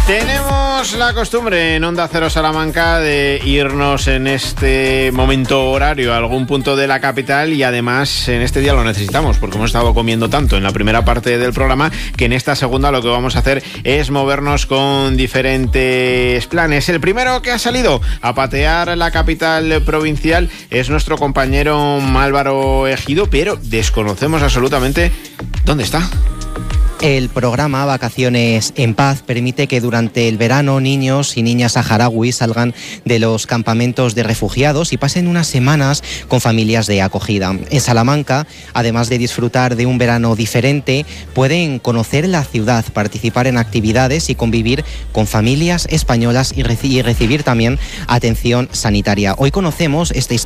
Tenemos la costumbre en Onda Cero Salamanca de irnos en este momento horario a algún punto de la capital, y además en este día lo necesitamos porque hemos estado comiendo tanto en la primera parte del programa que en esta segunda lo que vamos a hacer es movernos con diferentes planes. El primero que ha salido a patear la capital provincial es nuestro compañero Álvaro Ejido, pero desconocemos absolutamente dónde está. El programa Vacaciones en Paz permite que durante el verano niños y niñas saharauis salgan de los campamentos de refugiados y pasen unas semanas con familias de acogida. En Salamanca, además de disfrutar de un verano diferente, pueden conocer la ciudad, participar en actividades y convivir con familias españolas y recibir también atención sanitaria. Hoy conocemos esta historia